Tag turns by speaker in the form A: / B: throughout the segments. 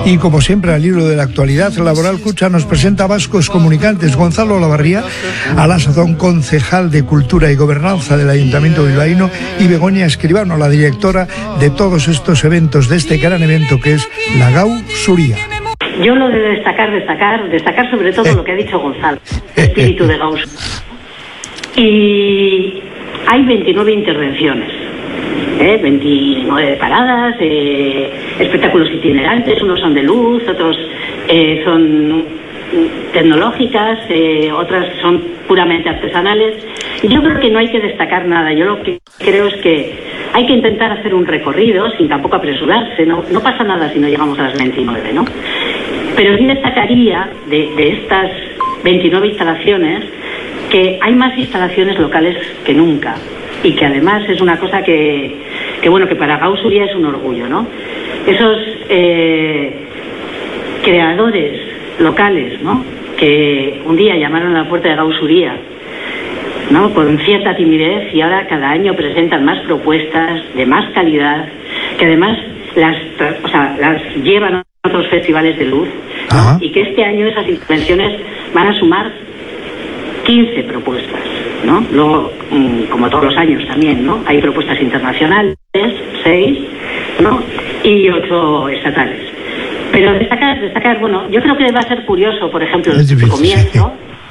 A: Y como siempre, al hilo de la actualidad, Laboral Cucha nos presenta a vascos comunicantes. Gonzalo Olavarría, a la sazón concejal de Cultura y Gobernanza del Ayuntamiento bilbaíno, y Begoña Escribano, la directora de todos estos eventos, de este gran evento que es la Gau Suria.
B: Yo lo de destacar sobre todo lo que ha dicho Gonzalo, el espíritu de Gau. Y hay 29 intervenciones, 29 paradas, espectáculos itinerantes, unos son de luz, otros son tecnológicas, otras son puramente artesanales. Y yo creo que no hay que destacar nada. Yo lo que creo es que hay que intentar hacer un recorrido sin tampoco apresurarse. No pasa nada si no llegamos a las 29, ¿no? Pero sí destacaría de estas 29 instalaciones que hay más instalaciones locales que nunca, y que además es una cosa que para Gau Suria es un orgullo, ¿no? Esos creadores locales, ¿no?, que un día llamaron a la puerta de Gau Suria, ¿no?, con cierta timidez, y ahora cada año presentan más propuestas de más calidad, que además las llevan a otros festivales de luz, ¿no? Y que este año esas intervenciones van a sumar 15 propuestas, ¿no? Luego, como todos los años también, ¿no?, hay propuestas internacionales, 6, ¿no?, y 8 estatales. Pero destacar, bueno, yo creo que va a ser curioso, por ejemplo, el comienzo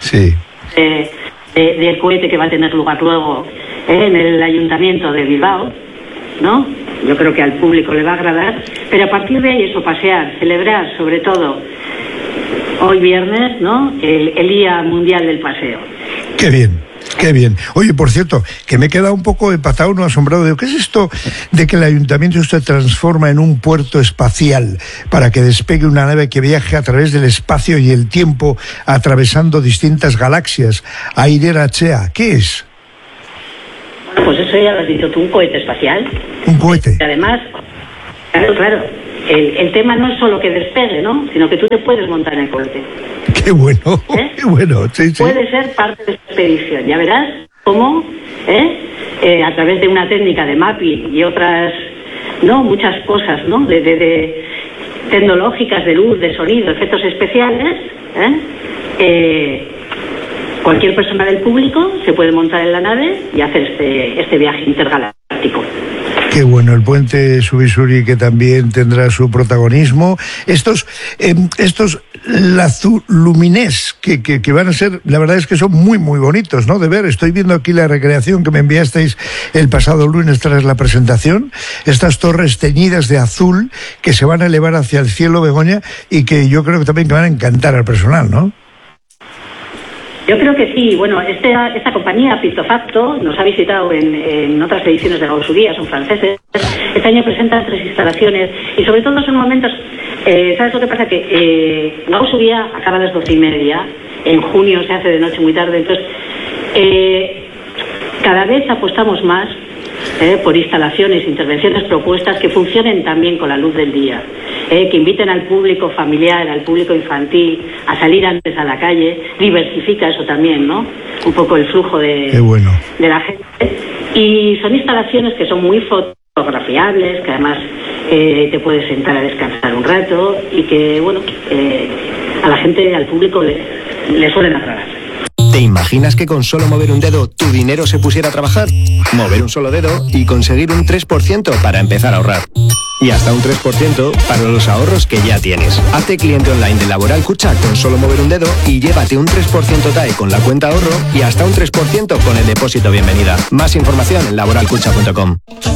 B: del cohete que va a tener lugar luego en el Ayuntamiento de Bilbao, ¿no? Yo creo que al público le va a agradar, pero a partir de ahí pasear, celebrar sobre todo hoy viernes, ¿no?, el Día Mundial del Paseo.
A: ¡Qué bien! ¡Qué bien! Oye, por cierto, que me he quedado un poco empatado, no asombrado. Digo, ¿qué es esto de que el ayuntamiento se transforma en un puerto espacial para que despegue una nave que viaje a través del espacio y el tiempo, atravesando distintas galaxias? Airerachea, ¿qué es?
B: Bueno, pues eso ya lo has dicho tú, un cohete espacial.
A: ¿Un cohete?
B: Y además, claro. El tema no es solo que despegue, ¿no?, sino que tú te puedes montar en el cohete.
A: ¡Qué bueno! ¡Qué bueno! Sí.
B: Puede ser parte de esta expedición. Ya verás cómo, a través de una técnica de mapping y otras, ¿no?, muchas cosas, ¿no?, de tecnológicas, de luz, de sonido, efectos especiales, cualquier persona del público se puede montar en la nave y hacer este viaje intergaláctico.
A: Qué bueno, el puente Subisuri, que también tendrá su protagonismo. Estos lazulumines que van a ser, la verdad es que son muy, muy bonitos, ¿no?, de ver. Estoy viendo aquí la recreación que me enviasteis el pasado lunes tras la presentación. Estas torres teñidas de azul que se van a elevar hacia el cielo, Begoña, y que yo creo que también que van a encantar al personal, ¿no?
B: Yo creo que sí. Bueno, esta compañía, Pictofacto, nos ha visitado en otras ediciones de Gau Suria, son franceses. Este año presentan 3 instalaciones y sobre todo son momentos... ¿Sabes lo que pasa? Que Gau Suria acaba a las 12:30, en junio se hace de noche muy tarde, entonces cada vez apostamos más por instalaciones, intervenciones, propuestas que funcionen también con la luz del día, que inviten al público familiar, al público infantil a salir antes a la calle. Diversifica eso también, ¿no?, un poco el flujo de la gente. Y son instalaciones que son muy fotografiables, que además te puedes sentar a descansar un rato y que, bueno, a la gente, al público le suelen agradar.
C: ¿Te imaginas que con solo mover un dedo tu dinero se pusiera a trabajar? Mover un solo dedo y conseguir un 3% para empezar a ahorrar. Y hasta un 3% para los ahorros que ya tienes. Hazte cliente online de Laboral Cucha con solo mover un dedo y llévate un 3% TAE con la cuenta ahorro y hasta un 3% con el depósito bienvenida. Más información en laboralcucha.com.